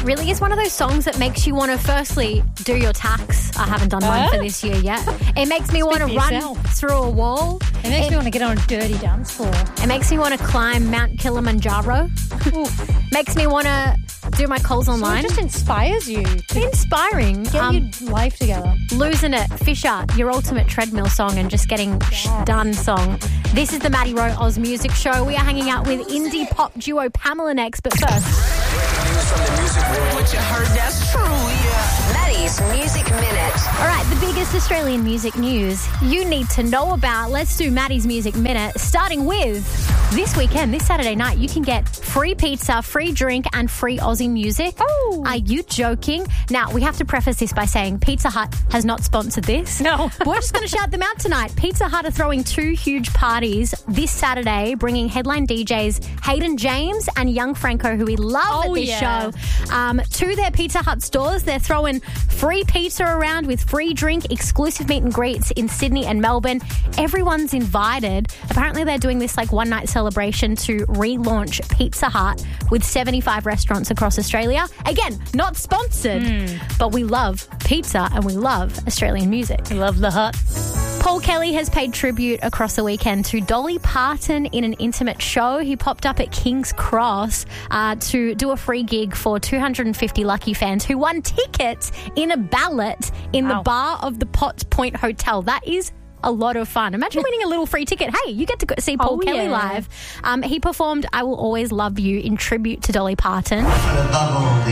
really is one of those songs that makes you want to firstly do your tax. I haven't done mine for this year yet. It makes me want to run through a wall. It makes me want to get on a dirty dance floor. It makes me want to climb Mount Kilimanjaro. Makes me want to do my calls online. So it just inspires you. Inspiring. Get your life together. Losing It, Fisher, your ultimate treadmill song and just getting done song. This is the Maddie Rowe Oz Music Show. We are hanging out with indie pop duo Pamela next, but first... What you heard, that's true, yeah. Maddie's Music Minute. All right, the biggest Australian music news you need to know about. Let's do Maddie's Music Minute, starting with this weekend, this Saturday night. You can get free pizza, free drink, and free Aussie music. Oh. Are you joking? Now, we have to preface this by saying Pizza Hut has not sponsored this. No. We're just going to shout them out tonight. Pizza Hut are throwing 2 huge parties this Saturday, bringing headline DJs Hayden James and Young Franco, who we love at this show, to their Pizza Hut stores. They're throwing free pizza around with free drink, exclusive meet and greets in Sydney and Melbourne. Everyone's invited. Apparently they're doing this like one night celebration to relaunch Pizza Hut with 75 restaurants across Australia. Again, not sponsored, but we love pizza and we love Australian music. We love the Hut. Paul Kelly has paid tribute across the weekend to Dolly Parton in an intimate show. He popped up at King's Cross to do a free gig for 250 lucky fans who won tickets in a ballot in the bar of the Potts Point Hotel. That is a lot of fun. Imagine winning a little free ticket. Hey, you get to go see Paul Kelly live. He performed I Will Always Love You in tribute to Dolly Parton.